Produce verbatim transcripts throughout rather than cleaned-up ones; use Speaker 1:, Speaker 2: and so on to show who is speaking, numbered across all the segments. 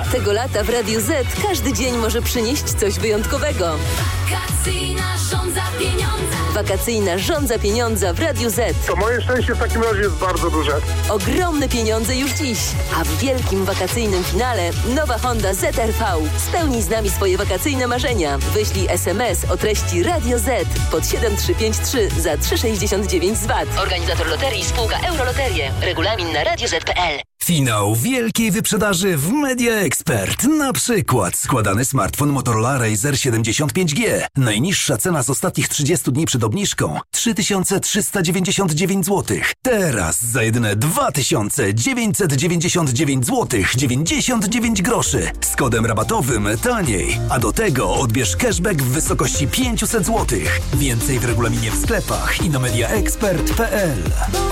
Speaker 1: Tego lata w Radiu Z każdy dzień może przynieść coś wyjątkowego.
Speaker 2: Wakacyjna żądza pieniądza.
Speaker 1: Wakacyjna żądza pieniądza w Radiu Z.
Speaker 3: To moje szczęście w takim razie jest bardzo duże.
Speaker 1: Ogromne pieniądze już dziś. A w wielkim wakacyjnym finale nowa Honda Z R V. Spełnij z nami swoje wakacyjne marzenia. Wyślij es em es o treści Radio Z pod siedem trzy pięć trzy za trzy sześćdziesiąt dziewięć z V A T. Organizator loterii spółka Euroloterie. Regulamin na radio zet kropka pe el.
Speaker 4: Finał wielkiej wyprzedaży w Media Expert. Na przykład składany smartfon Motorola Razr siedemdziesiąt pięć G. Najniższa cena z ostatnich trzydziestu dni przed obniżką trzy tysiące trzysta dziewięćdziesiąt dziewięć złotych. Teraz za jedyne dwa tysiące dziewięćset dziewięćdziesiąt dziewięć złotych dziewięćdziesiąt dziewięć groszy. Z kodem rabatowym taniej. A do tego odbierz cashback w wysokości pięćset złotych. Więcej w regulaminie w sklepach i na mediaexpert kropka pe el.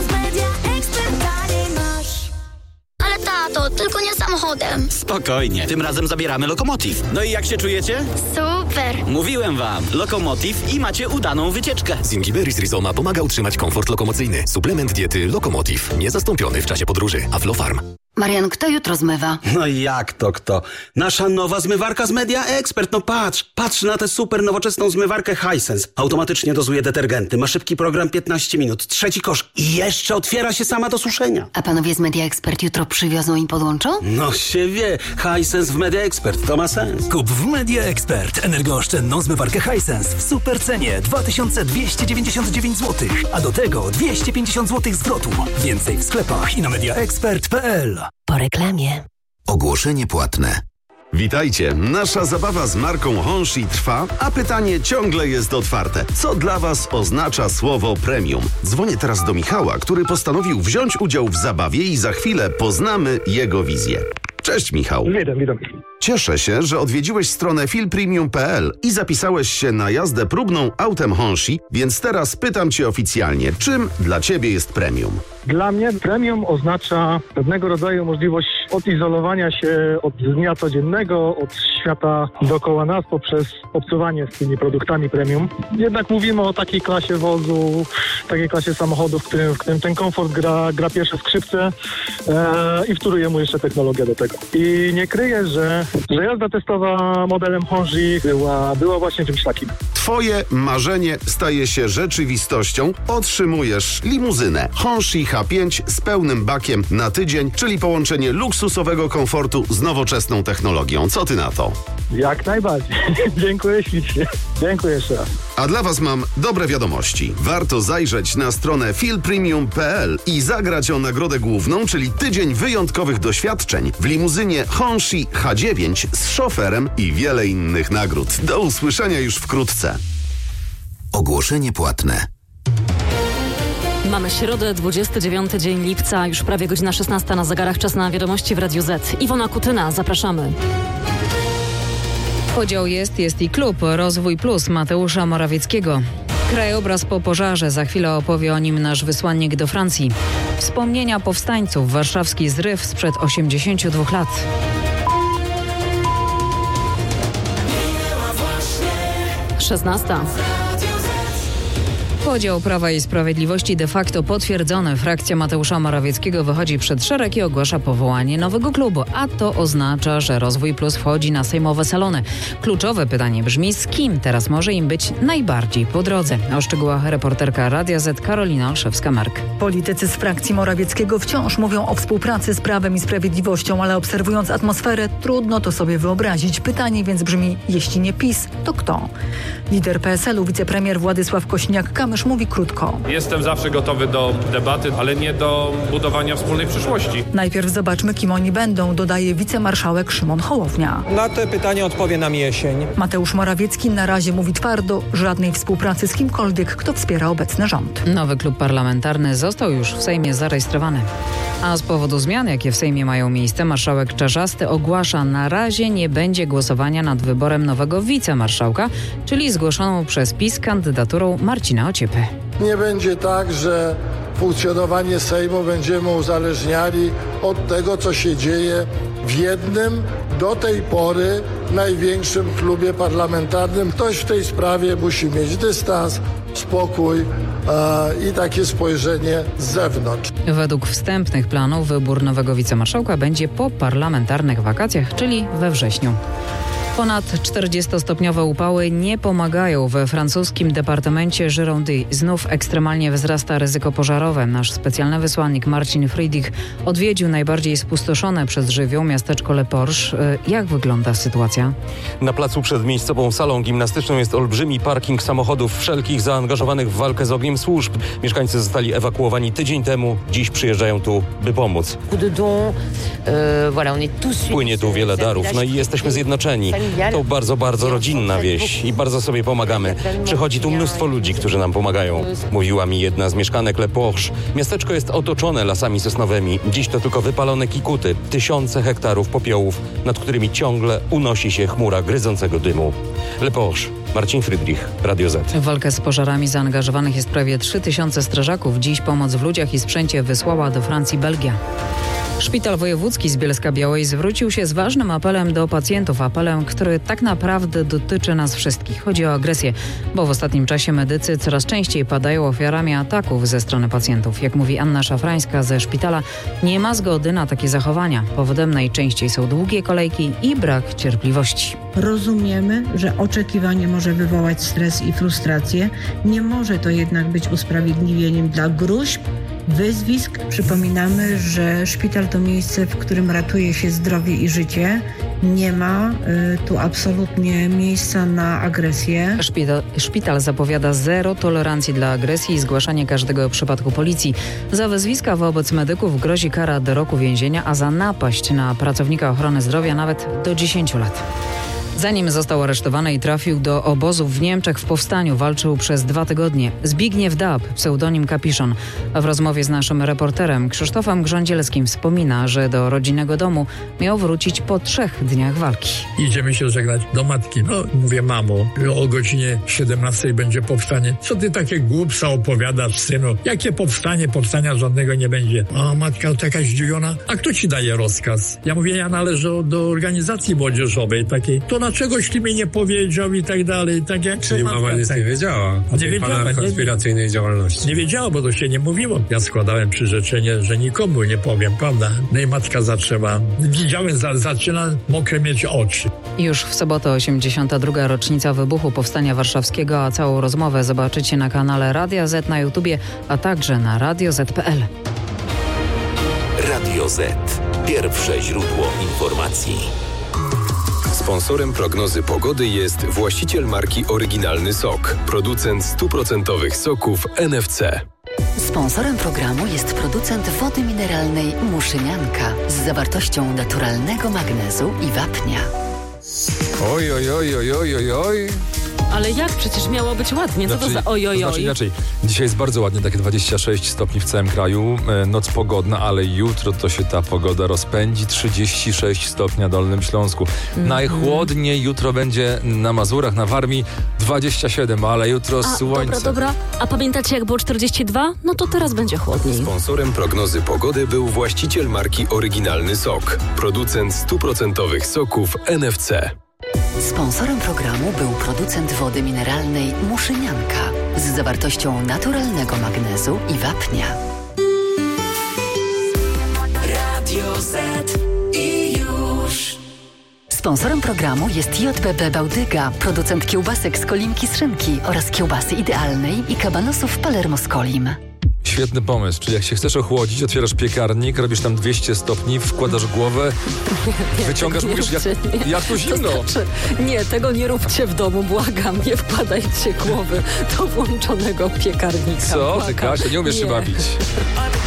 Speaker 5: Tato, tylko nie samochodem.
Speaker 6: Spokojnie, tym razem zabieramy Lokomotiv. No i jak się czujecie?
Speaker 5: Super.
Speaker 6: Mówiłem wam, Lokomotiv i macie udaną wycieczkę.
Speaker 7: Zingiberis Rizoma pomaga utrzymać komfort lokomocyjny. Suplement diety Lokomotiv. Niezastąpiony w czasie podróży. Aflofarm.
Speaker 8: Marian, kto jutro zmywa?
Speaker 9: No i jak to kto? Nasza nowa zmywarka z Media Expert. No patrz, patrz na tę super nowoczesną zmywarkę Hisense. Automatycznie dozuje detergenty, ma szybki program piętnaście minut, trzeci kosz i jeszcze otwiera się sama do suszenia.
Speaker 8: A panowie z Media Expert jutro przywiozą i podłączą?
Speaker 9: No się wie, Hisense w Media Expert, to ma sens.
Speaker 4: Kup w Media Expert energooszczędną zmywarkę Hisense w super cenie dwa tysiące dwieście dziewięćdziesiąt dziewięć złotych, a do tego dwieście pięćdziesiąt złotych zwrotu. Więcej w sklepach i na mediaexpert kropka pe el.
Speaker 1: Po reklamie.
Speaker 10: Ogłoszenie płatne. Witajcie, nasza zabawa z marką Honshi trwa, a pytanie ciągle jest otwarte. Co dla Was oznacza słowo premium? Dzwonię teraz do Michała, który postanowił wziąć udział w zabawie i za chwilę poznamy jego wizję. Cześć Michał.
Speaker 3: Witam, witam.
Speaker 10: Cieszę się, że odwiedziłeś stronę fil premium kropka pe el i zapisałeś się na jazdę próbną autem Honshi, więc teraz pytam Cię oficjalnie, czym dla Ciebie jest premium?
Speaker 3: Dla mnie premium oznacza pewnego rodzaju możliwość odizolowania się od dnia codziennego, od świata dookoła nas poprzez obcuwanie z tymi produktami premium. Jednak mówimy o takiej klasie wozu, takiej klasie samochodów, w którym, w którym ten komfort gra, gra pierwsze skrzypce e, i wtóruje mu jeszcze technologia do tego. I nie kryję, że, że jazda testowa modelem Honshi była, była właśnie czymś takim.
Speaker 10: Twoje marzenie staje się rzeczywistością. Otrzymujesz limuzynę Honshi H pięć z pełnym bakiem na tydzień, czyli połączenie luksusowego komfortu z nowoczesną technologią. Co ty na to?
Speaker 3: Jak najbardziej. Dziękuję ślicznie. Dziękuję jeszcze raz.
Speaker 10: A dla Was mam dobre wiadomości. Warto zajrzeć na stronę fil premium kropka pe el i zagrać o nagrodę główną, czyli tydzień wyjątkowych doświadczeń w limuzynie Honshi H dziewięć z szoferem i wiele innych nagród. Do usłyszenia już wkrótce.
Speaker 11: Ogłoszenie płatne.
Speaker 12: Mamy środę, dwudziesty dziewiąty dzień lipca, już prawie godzina szesnasta na zegarach, czas na wiadomości w Radiu Z. Iwona Kutyna, zapraszamy.
Speaker 13: Podział jest, jest i klub Rozwój Plus Mateusza Morawieckiego. Krajobraz po pożarze, za chwilę opowie o nim nasz wysłannik do Francji. Wspomnienia powstańców, warszawski zryw sprzed osiemdziesięciu dwóch lat.
Speaker 12: szesnasta.
Speaker 13: Podział Prawa i Sprawiedliwości de facto potwierdzony. Frakcja Mateusza Morawieckiego wychodzi przed szereg i ogłasza powołanie nowego klubu, a to oznacza, że Rozwój Plus wchodzi na sejmowe salony. Kluczowe pytanie brzmi, z kim teraz może im być najbardziej po drodze? O szczegółach reporterka Radia Z Karolina Olszewska-Mark.
Speaker 14: Politycy z frakcji Morawieckiego wciąż mówią o współpracy z Prawem i Sprawiedliwością, ale obserwując atmosferę, trudno to sobie wyobrazić. Pytanie więc brzmi, jeśli nie PiS, to kto? Lider P S L u, wicepremier Władysław Kośniak-Kamysz mówi krótko.
Speaker 15: Jestem zawsze gotowy do debaty, ale nie do budowania wspólnej przyszłości.
Speaker 14: Najpierw zobaczmy, kim oni będą, dodaje wicemarszałek Szymon Hołownia.
Speaker 16: Na te pytanie odpowie nam jesień.
Speaker 14: Mateusz Morawiecki na razie mówi twardo, żadnej współpracy z kimkolwiek, kto wspiera obecny rząd.
Speaker 13: Nowy klub parlamentarny został już w Sejmie zarejestrowany. A z powodu zmian, jakie w Sejmie mają miejsce, marszałek Czarzasty ogłasza, na razie nie będzie głosowania nad wyborem nowego wicemarszałka, czyli zgłoszoną przez PiS kandydaturą Marcina Ociepy.
Speaker 17: Nie będzie tak, że funkcjonowanie Sejmu będziemy uzależniali od tego, co się dzieje w jednym do tej pory największym klubie parlamentarnym. Ktoś w tej sprawie musi mieć dystans, spokój e, i takie spojrzenie z zewnątrz.
Speaker 13: Według wstępnych planów wybór nowego wicemarszałka będzie po parlamentarnych wakacjach, czyli we wrześniu. Ponad czterdziestostopniowe upały nie pomagają. We francuskim departamencie Girondy znów ekstremalnie wzrasta ryzyko pożarowe. Nasz specjalny wysłannik Marcin Friedrich odwiedził najbardziej spustoszone przez żywioł miasteczko Le Porche. Jak wygląda sytuacja?
Speaker 18: Na placu przed miejscową salą gimnastyczną jest olbrzymi parking samochodów wszelkich zaangażowanych w walkę z ogniem służb. Mieszkańcy zostali ewakuowani tydzień temu. Dziś przyjeżdżają tu, by pomóc. Płynie tu wiele darów, no i jesteśmy zjednoczeni. To bardzo, bardzo rodzinna wieś i bardzo sobie pomagamy. Przychodzi tu mnóstwo ludzi, którzy nam pomagają. Mówiła mi jedna z mieszkanek Le Porche. Miasteczko jest otoczone lasami sosnowymi. Dziś to tylko wypalone kikuty. Tysiące hektarów popiołów, nad którymi ciągle unosi się chmura gryzącego dymu. Le Porche. Marcin Friedrich, Radio Z.
Speaker 13: W walkę z pożarami zaangażowanych jest prawie trzy tysiące strażaków. Dziś pomoc w ludziach i sprzęcie wysłała do Francji Belgia. Szpital Wojewódzki z Bielska-Białej zwrócił się z ważnym apelem do pacjentów. Apelem, który tak naprawdę dotyczy nas wszystkich. Chodzi o agresję, bo w ostatnim czasie medycy coraz częściej padają ofiarami ataków ze strony pacjentów. Jak mówi Anna Szafrańska ze szpitala, nie ma zgody na takie zachowania. Powodem najczęściej są długie kolejki i brak cierpliwości.
Speaker 19: Rozumiemy, że oczekiwanie może wywołać stres i frustrację. Nie może to jednak być usprawiedliwieniem dla gróźb, wyzwisk. Przypominamy, że szpital to miejsce, w którym ratuje się zdrowie i życie. Nie ma y, tu absolutnie miejsca na agresję.
Speaker 13: Szpital, szpital zapowiada zero tolerancji dla agresji i zgłaszanie każdego przypadku policji. Za wyzwiska wobec medyków grozi kara do roku więzienia, a za napaść na pracownika ochrony zdrowia nawet do dziesięciu lat. Zanim został aresztowany i trafił do obozów w Niemczech w powstaniu, walczył przez dwa tygodnie. Zbigniew Dab, pseudonim Kapiszon. A w rozmowie z naszym reporterem Krzysztofem Grządzielskim wspomina, że do rodzinnego domu miał wrócić po trzech dniach walki.
Speaker 20: Idziemy się żegnać do matki. No, mówię, mamo, o godzinie siedemnastej będzie powstanie. Co ty takie głupstwa opowiadasz, synu? Jakie powstanie? Powstania żadnego nie będzie. A matka taka zdziwiona. A kto ci daje rozkaz? Ja mówię, ja należę do organizacji młodzieżowej takiej. To dlaczegoś ty mi nie powiedział i tak dalej. Tak jak
Speaker 21: Czyli mama nic nie wiedziała o tej pana konspiracyjnej nie, działalności.
Speaker 20: Nie wiedziała, bo to się nie mówiło. Ja składałem przyrzeczenie, że nikomu nie powiem, prawda? No i matka zaczęła. Widziałem, za, zaczyna mokre mieć oczy.
Speaker 13: Już w sobotę osiemdziesiąta druga rocznica wybuchu Powstania Warszawskiego, a całą rozmowę zobaczycie na kanale Radia Z na YouTubie, a także na radio zet kropka pe el.
Speaker 11: Radio Z. Pierwsze źródło informacji. Sponsorem prognozy pogody jest właściciel marki Oryginalny Sok, producent stuprocentowych soków N F C.
Speaker 8: Sponsorem programu jest producent wody mineralnej Muszynianka z zawartością naturalnego magnezu i wapnia.
Speaker 22: Oj, oj, oj, oj, oj, oj, oj.
Speaker 12: Ale jak? Przecież miało być ładnie. Co znaczy, to za oj, oj, oj?
Speaker 22: Znaczy inaczej. Dzisiaj jest bardzo ładnie, takie dwadzieścia sześć stopni w całym kraju. Noc pogodna, ale jutro to się ta pogoda rozpędzi. trzydzieści sześć stopni na Dolnym Śląsku. Mm-hmm. Najchłodniej jutro będzie na Mazurach, na Warmii dwadzieścia siedem, ale jutro
Speaker 12: A,
Speaker 22: słońce.
Speaker 12: Dobra, dobra. A pamiętacie, jak było czterdzieści dwa? No to teraz będzie chłodniej.
Speaker 11: Sponsorem prognozy pogody był właściciel marki Oryginalny Sok, producent stuprocentowych soków N F C.
Speaker 8: Sponsorem programu był producent wody mineralnej Muszynianka z zawartością naturalnego magnezu i wapnia.
Speaker 2: Radio Z i już.
Speaker 8: Sponsorem programu jest J B B Bałdyga, producent kiełbasek z Kolimki z szynki oraz kiełbasy idealnej i kabanosów Palermo z Kolim.
Speaker 22: Świetny pomysł, czyli jak się chcesz ochłodzić, otwierasz piekarnik, robisz tam dwieście stopni, wkładasz głowę, nie, wyciągasz, mówisz, jak, jak tu zimno.
Speaker 12: To znaczy, nie, tego nie róbcie w domu, błagam, nie wkładajcie głowy do włączonego piekarnika.
Speaker 22: Co? Ty, Kasia, nie umiesz
Speaker 12: nie.
Speaker 22: się bawić.